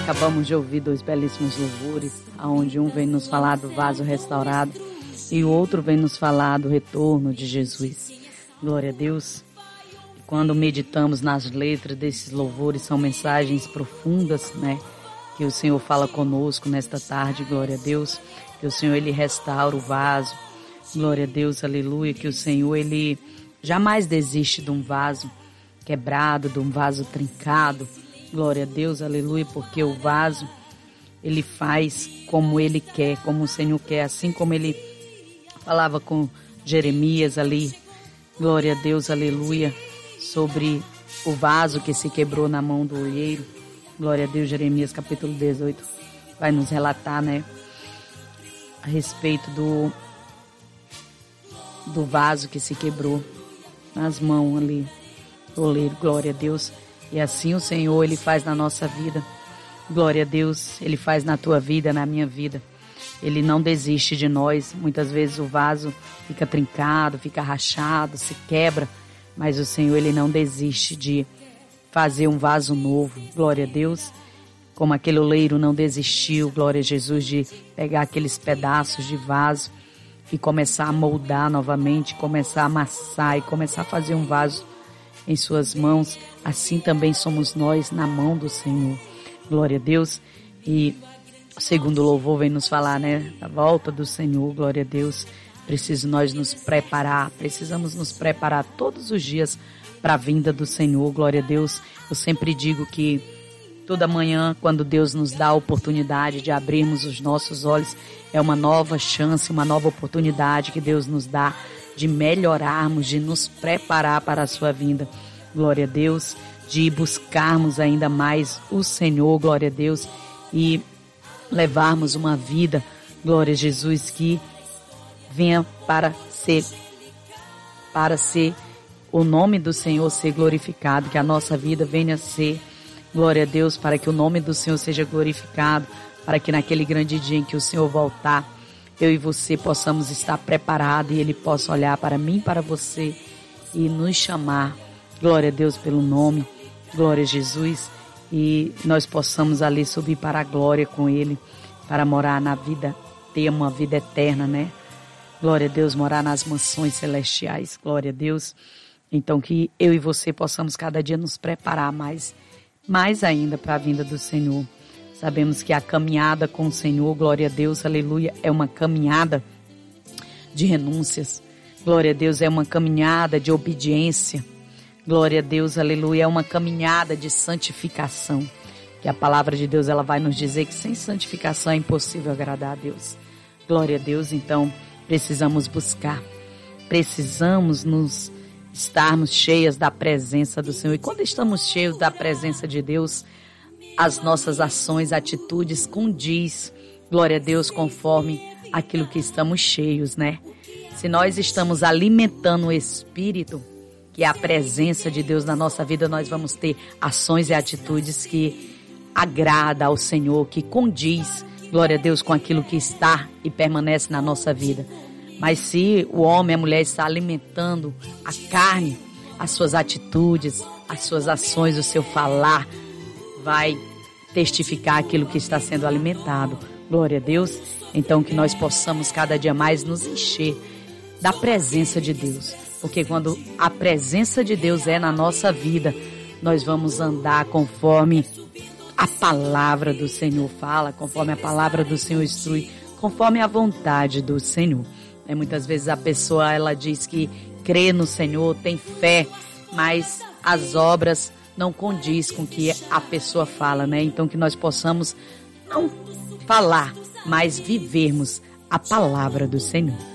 Acabamos de ouvir dois belíssimos louvores, onde um vem nos falar do vaso restaurado e o outro vem nos falar do retorno de Jesus. Glória a Deus. Quando meditamos nas letras desses louvores, são mensagens profundas, né? Que o Senhor fala conosco nesta tarde, glória a Deus. Que o Senhor, Ele restaura o vaso. Glória a Deus, aleluia. Que o Senhor, Ele jamais desiste de um vaso quebrado, de um vaso trincado. Glória a Deus, aleluia, porque o vaso, Ele faz como Ele quer, como o Senhor quer, assim como Ele falava com Jeremias ali, glória a Deus, aleluia, sobre o vaso que se quebrou na mão do olheiro. Glória a Deus, Jeremias capítulo 18, vai nos relatar, né, a respeito do vaso que se quebrou nas mãos ali do olheiro, glória a Deus. E assim o Senhor, Ele faz na nossa vida. Glória a Deus, Ele faz na tua vida, na minha vida. Ele não desiste de nós. Muitas vezes o vaso fica trincado, fica rachado, se quebra. Mas o Senhor, Ele não desiste de fazer um vaso novo. Glória a Deus. Como aquele oleiro não desistiu, glória a Jesus, de pegar aqueles pedaços de vaso e começar a moldar novamente, começar a amassar e começar a fazer um vaso em suas mãos, assim também somos nós na mão do Senhor. Glória a Deus. E o segundo louvor vem nos falar, né, da volta do Senhor. Glória a Deus. Nós nos preparar, precisamos nos preparar todos os dias para a vinda do Senhor. Glória a Deus. Eu sempre digo que toda manhã, quando Deus nos dá a oportunidade de abrirmos os nossos olhos, é uma nova chance, uma nova oportunidade que Deus nos dá de melhorarmos, de nos preparar para a sua vinda. Glória a Deus. De buscarmos ainda mais o Senhor, glória a Deus, e levarmos uma vida, glória a Jesus, que venha para ser o nome do Senhor ser glorificado, que a nossa vida venha a ser, glória a Deus, para que o nome do Senhor seja glorificado, para que naquele grande dia em que o Senhor voltar, eu e você possamos estar preparados e Ele possa olhar para mim, para você e nos chamar, glória a Deus, pelo nome, glória a Jesus, e nós possamos ali subir para a glória com Ele, para morar na vida, ter uma vida eterna, né? Glória a Deus, morar nas mansões celestiais, glória a Deus. Então que eu e você possamos cada dia nos preparar mais ainda para a vinda do Senhor. Sabemos que a caminhada com o Senhor, glória a Deus, aleluia, é uma caminhada de renúncias. Glória a Deus, é uma caminhada de obediência. Glória a Deus, aleluia, é uma caminhada de santificação. Que a palavra de Deus, ela vai nos dizer que sem santificação é impossível agradar a Deus. Glória a Deus, então precisamos buscar. Precisamos estarmos cheias da presença do Senhor. E quando estamos cheios da presença de Deus, as nossas ações, atitudes condiz, glória a Deus, conforme aquilo que estamos cheios, né? Se nós estamos alimentando o Espírito, que é a presença de Deus na nossa vida, nós vamos ter ações e atitudes que agrada ao Senhor, que condiz, glória a Deus, com aquilo que está e permanece na nossa vida. Mas se o homem e a mulher está alimentando a carne, as suas atitudes, as suas ações, o seu falar, vai testificar aquilo que está sendo alimentado. Glória a Deus. Então que nós possamos cada dia mais nos encher da presença de Deus. Porque quando a presença de Deus é na nossa vida, nós vamos andar conforme a palavra do Senhor fala, conforme a palavra do Senhor instrui, conforme a vontade do Senhor. Muitas vezes a pessoa, ela diz que crê no Senhor, tem fé, mas as obras não condiz com o que a pessoa fala, né? Então que nós possamos não falar, mas vivermos a palavra do Senhor.